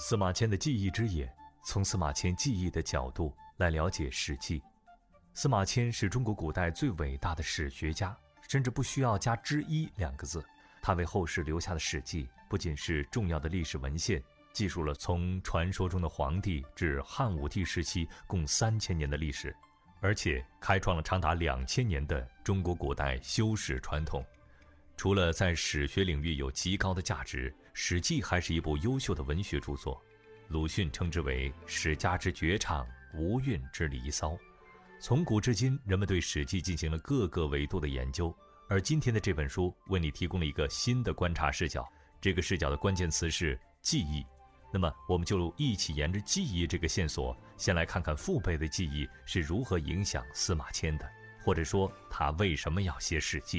司马迁的记忆之眼，从司马迁记忆的角度来了解《史记》。司马迁是中国古代最伟大的史学家，甚至不需要加之一2个字。他为后世留下的《史记》不仅是重要的历史文献，记述了从传说中的黄帝至汉武帝时期共3000年的历史，而且开创了长达2000年的中国古代修史传统。除了在史学领域有极高的价值，《史记》还是一部优秀的文学著作。鲁迅称之为史家之绝唱，无韵之离骚。从古至今，人们对《史记》进行了各个维度的研究，而今天的这本书为你提供了一个新的观察视角。这个视角的关键词是记忆。那么我们就一起沿着记忆这个线索，先来看看父辈的记忆是如何影响司马迁的，或者说他为什么要写《史记》。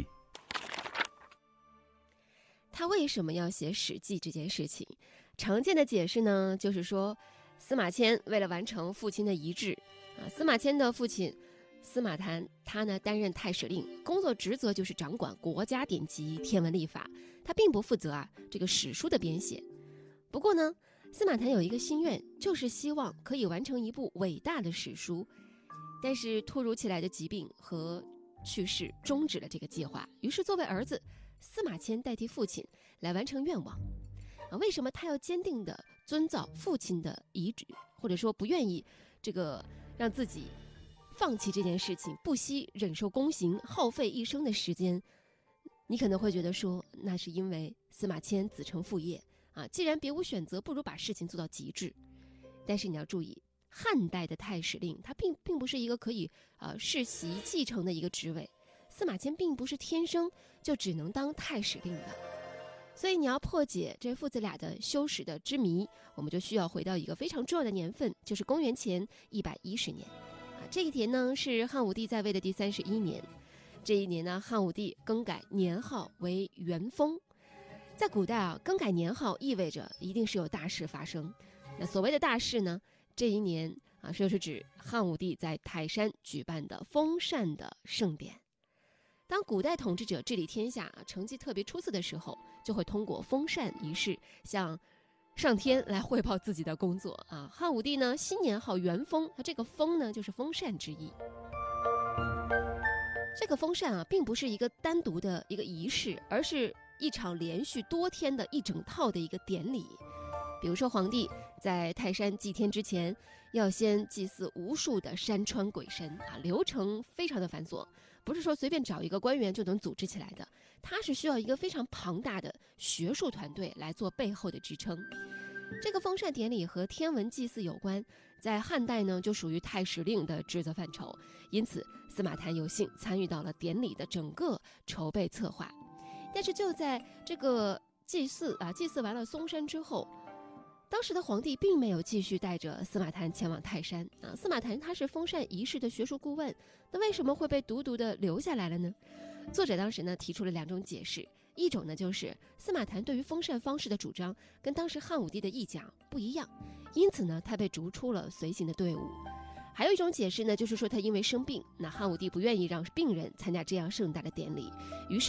他为什么要写《史记》这件事情，常见的解释呢，就是说司马迁为了完成父亲的遗志司马迁的父亲司马谈，他呢担任太史令，工作职责就是掌管国家典籍、天文历法，他并不负责这个史书的编写。不过呢，司马谈有一个心愿，就是希望可以完成一部伟大的史书，但是突如其来的疾病和去世终止了这个计划。于是作为儿子，司马迁代替父亲来完成愿望为什么他要坚定地遵照父亲的遗旨，或者说不愿意让自己放弃这件事情，不惜忍受宫刑，耗费一生的时间？你可能会觉得说，那是因为司马迁子承父业既然别无选择，不如把事情做到极致。但是你要注意，汉代的太史令他并不是一个可以世袭继承的一个职位，司马迁并不是天生就只能当太史令的。所以你要破解这父子俩的修史的之谜，我们就需要回到一个非常重要的年份，就是公元前110年这一年呢是汉武帝在位的第31年。这一年呢，汉武帝更改年号为元封。在古代更改年号意味着一定是有大事发生。那所谓的大事呢，这一年就是指汉武帝在泰山举办的封禅的盛典。当古代统治者治理天下成绩特别出色的时候，就会通过封禅仪式向上天来汇报自己的工作汉武帝呢新年号元封，这个封呢就是封禅之意。这个封禅并不是一个单独的一个仪式，而是一场连续多天的一整套的一个典礼。比如说皇帝在泰山祭天之前，要先祭祀无数的山川鬼神流程非常的繁琐，不是说随便找一个官员就能组织起来的，它是需要一个非常庞大的学术团队来做背后的支撑。这个封禅典礼和天文祭祀有关，在汉代呢就属于太史令的职责范畴，因此司马谈有幸参与到了典礼的整个筹备策划。但是就在这个祭祀完了嵩山之后，当时的皇帝并没有继续带着司马谈前往泰山司马谈他是封禅仪式的学术顾问，那为什么会被独独的留下来了呢？作者当时呢提出了2种解释，一种呢就是司马谈对于封禅方式的主张跟当时汉武帝的意讲不一样，因此呢他被逐出了随行的队伍。还有一种解释呢，就是说他因为生病，那汉武帝不愿意让病人参加这样盛大的典礼，于是